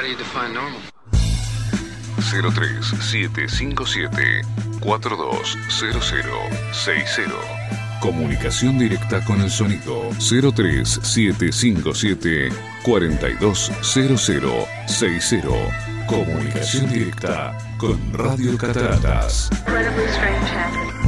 How do you define normal? 03757-420060. Comunicación directa con el sonido. 03757-420060. Comunicación directa con Radio Cataratas. Incredibly strange happening.